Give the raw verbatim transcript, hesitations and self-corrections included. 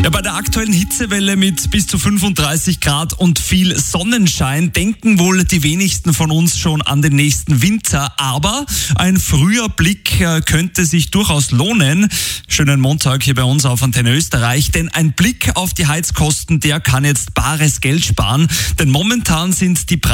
Ja, bei der aktuellen Hitzewelle mit bis zu fünfunddreißig Grad und viel Sonnenschein denken wohl die wenigsten von uns schon an den nächsten Winter. Aber ein früher Blick könnte sich durchaus lohnen. Schönen Montag hier bei uns auf Antenne Österreich. Denn ein Blick auf die Heizkosten, der kann jetzt bares Geld sparen. Denn momentan sind die